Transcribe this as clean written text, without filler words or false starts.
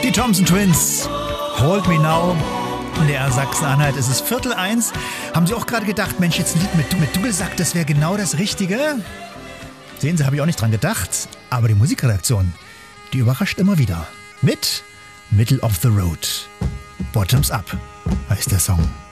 Die Thompson Twins, Hold Me Now. In der Sachsen-Anhalt ist es 12:45. Haben Sie auch gerade gedacht, Mensch, jetzt ein Lied mit Dudelsack, das wäre genau das Richtige? Sehen Sie, habe ich auch nicht dran gedacht. Aber die Musikredaktion, die überrascht immer wieder. Mit Middle of the Road. Bottoms Up heißt der Song.